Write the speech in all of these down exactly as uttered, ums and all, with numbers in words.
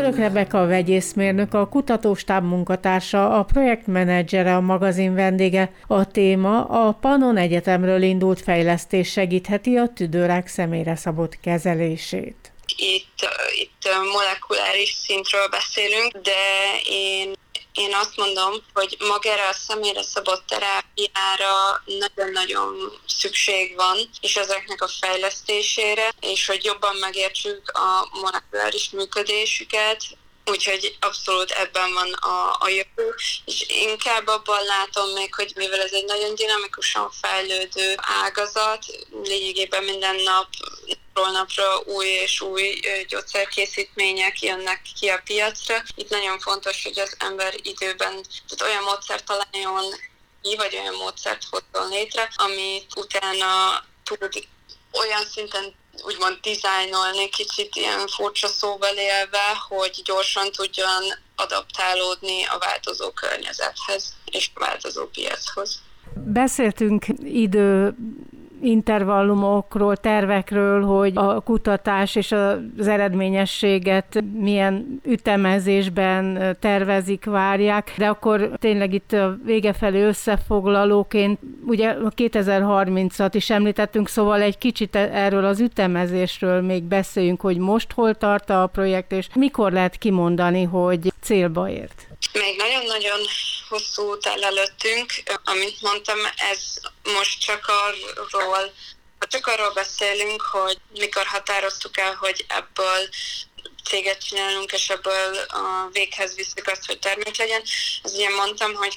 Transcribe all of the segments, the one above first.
Török Rebeka vegyészmérnök, a kutatóstáb munkatársa, a projektmenedzsere, a magazin vendége. A téma: a Pannon Egyetemről indult fejlesztés segítheti a tüdőrák személyre szabott kezelését. Itt, itt molekuláris szintről beszélünk, de én Én azt mondom, hogy magára a személyre szabott terápiára nagyon-nagyon szükség van, és ezeknek a fejlesztésére, és hogy jobban megértsük a molekuláris működésüket, úgyhogy abszolút ebben van a, a jövő, és inkább abban látom még, hogy mivel ez egy nagyon dinamikusan fejlődő ágazat, lényegében minden nap napra új és új gyógyszerkészítmények jönnek ki a piacra. Itt nagyon fontos, hogy az ember időben tehát olyan módszert találjon ki, vagy olyan módszert hozzon létre, amit utána tud olyan szinten úgymond dizájnolni, kicsit ilyen furcsa szóval élve, hogy gyorsan tudjon adaptálódni a változó környezethez és a változó piachoz. Beszéltünk idő intervallumokról, tervekről, hogy a kutatás és az eredményességet milyen ütemezésben tervezik, várják, de akkor tényleg itt a vége felé összefoglalóként, ugye a kétezer-harmincat is említettünk, szóval egy kicsit erről az ütemezésről még beszéljünk, hogy most hol tart a projekt, és mikor lehet kimondani, hogy célba ért. Még nagyon-nagyon hosszú út áll előttünk. Amint mondtam, ez most csak arról, csak arról beszélünk, hogy mikor határoztuk el, hogy ebből céget csinálunk, és ebből a véghez visszük azt, hogy termék legyen. Ez ugye mondtam, hogy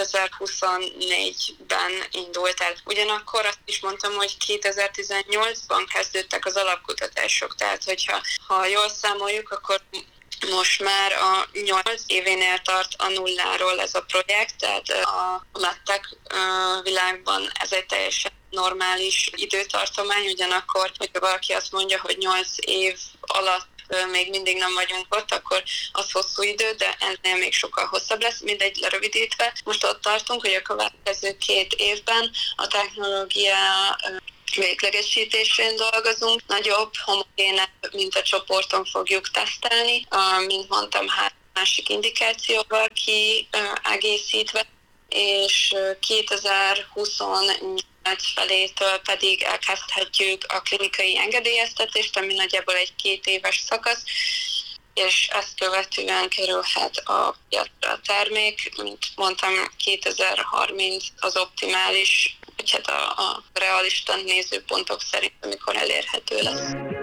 kétezer-huszonnégyben indult el. Ugyanakkor azt is mondtam, hogy kétezer-tizennyolcban kezdődtek az alapkutatások, tehát hogyha ha jól számoljuk, akkor most már a nyolc événél tart a nulláról ez a projekt, tehát a medtech világban ez egy teljesen normális időtartomány, ugyanakkor, hogyha valaki azt mondja, hogy nyolc év alatt még mindig nem vagyunk ott, akkor az hosszú idő, de ennél még sokkal hosszabb lesz, mindegy lerövidítve. Most ott tartunk, hogy a következő két évben a technológia véglegesítésén dolgozunk, nagyobb, homogénebb mintacsoporton fogjuk tesztelni, mint mondtam, hát másik indikációval kiegészítve, és kétezer-huszonnyolc felétől pedig elkezdhetjük a klinikai engedélyeztetést, ami nagyjából egy két éves szakasz, és ezt követően kerülhet a piacra a termék. Mint mondtam, kétezer-harminc az optimális, vagy hát a, a realista nézőpontok szerint, amikor elérhető lesz.